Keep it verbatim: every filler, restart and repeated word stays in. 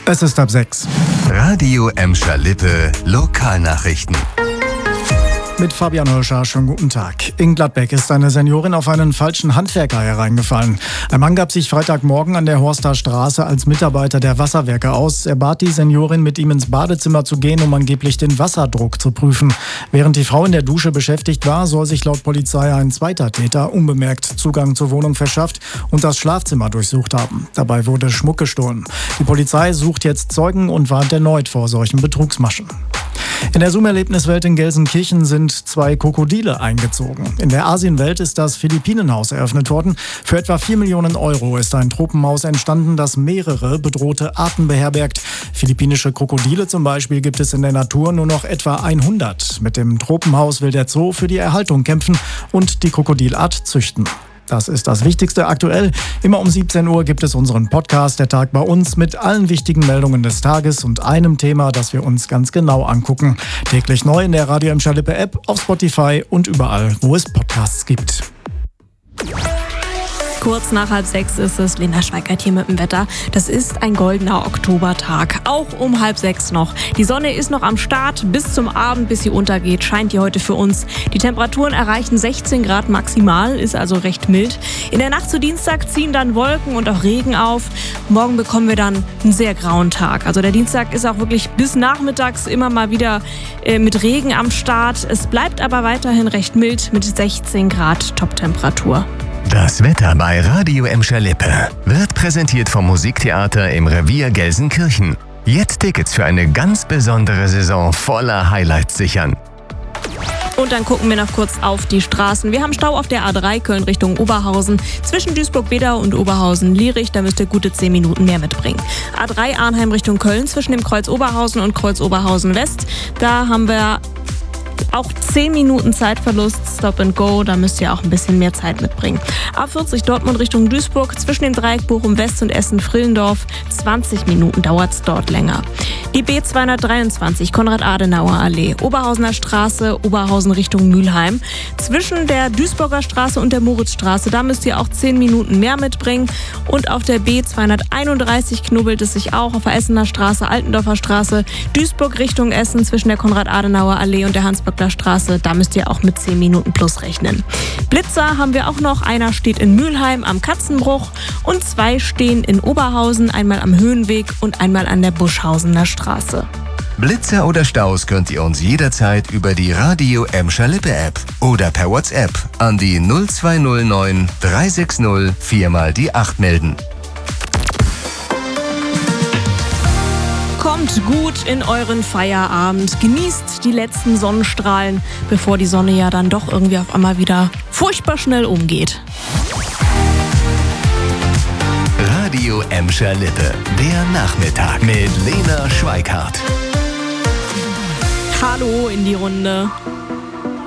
Es ist halb sechs. Radio Emscher Lippe, Lokalnachrichten. Mit Fabian Hirscher, schönen guten Tag. In Gladbeck ist eine Seniorin auf einen falschen Handwerker hereingefallen. Ein Mann gab sich Freitagmorgen an der Horster Straße als Mitarbeiter der Wasserwerke aus. Er bat die Seniorin, mit ihm ins Badezimmer zu gehen, um angeblich den Wasserdruck zu prüfen. Während die Frau in der Dusche beschäftigt war, soll sich laut Polizei ein zweiter Täter unbemerkt Zugang zur Wohnung verschafft und das Schlafzimmer durchsucht haben. Dabei wurde Schmuck gestohlen. Die Polizei sucht jetzt Zeugen und warnt erneut vor solchen Betrugsmaschen. In der Zoom-Erlebniswelt in Gelsenkirchen sind zwei Krokodile eingezogen. In der Asienwelt ist das Philippinenhaus eröffnet worden. Für etwa vier Millionen Euro ist ein Tropenhaus entstanden, das mehrere bedrohte Arten beherbergt. Philippinische Krokodile zum Beispiel gibt es in der Natur nur noch etwa hundert. Mit dem Tropenhaus will der Zoo für die Erhaltung kämpfen und die Krokodilart züchten. Das ist das Wichtigste aktuell. Immer um siebzehn Uhr gibt es unseren Podcast «Der Tag bei uns» mit allen wichtigen Meldungen des Tages und einem Thema, das wir uns ganz genau angucken. Täglich neu in der Radio Emscher Lippe App, auf Spotify und überall, wo es Podcasts gibt. Kurz nach halb sechs ist es. Lena Schweikert hier mit dem Wetter. Das ist ein goldener Oktobertag. Auch um halb sechs noch. Die Sonne ist noch am Start. Bis zum Abend, bis sie untergeht, scheint die heute für uns. Die Temperaturen erreichen sechzehn Grad maximal, ist also recht mild. In der Nacht zu Dienstag ziehen dann Wolken und auch Regen auf. Morgen bekommen wir dann einen sehr grauen Tag. Also der Dienstag ist auch wirklich bis nachmittags immer mal wieder äh, mit Regen am Start. Es bleibt aber weiterhin recht mild mit sechzehn Grad Toptemperatur. Das Wetter bei Radio Emscher Lippe wird präsentiert vom Musiktheater im Revier Gelsenkirchen. Jetzt Tickets für eine ganz besondere Saison voller Highlights sichern. Und dann gucken wir noch kurz auf die Straßen. Wir haben Stau auf der A drei Köln Richtung Oberhausen. Zwischen Duisburg-Wedau und Oberhausen-Lierich, da müsst ihr gute zehn Minuten mehr mitbringen. A drei Arnheim Richtung Köln zwischen dem Kreuz Oberhausen und Kreuz Oberhausen West. Da haben wir auch zehn Minuten Zeitverlust, Stop and Go, da müsst ihr auch ein bisschen mehr Zeit mitbringen. A vierzig Dortmund Richtung Duisburg, zwischen dem Dreieck Bochum West und Essen-Frillendorf, zwanzig Minuten dauert es dort länger. Die B zweihundertdreiundzwanzig Konrad-Adenauer-Allee, Oberhausener Straße, Oberhausen Richtung Mülheim. Zwischen der Duisburger Straße und der Moritzstraße, da müsst ihr auch zehn Minuten mehr mitbringen. Und auf der B zweihunderteinunddreißig knubbelt es sich auch auf der Essener Straße, Altendorfer Straße, Duisburg Richtung Essen, zwischen der Konrad-Adenauer-Allee und der Hans-Böckler Straße, da müsst ihr auch mit zehn Minuten plus rechnen. Blitzer haben wir auch noch, einer steht in Mülheim am Katzenbruch und zwei stehen in Oberhausen, einmal am Höhenweg und einmal an der Buschhausener Straße. Blitzer oder Staus könnt ihr uns jederzeit über die Radio Emscher Lippe App oder per WhatsApp an die null zwei null neun drei sechs null vier mal die acht melden. Kommt gut in euren Feierabend, genießt die letzten Sonnenstrahlen, bevor die Sonne ja dann doch irgendwie auf einmal wieder furchtbar schnell umgeht. Radio Emscher Lippe, der Nachmittag mit Lena Schweikart. Hallo in die Runde.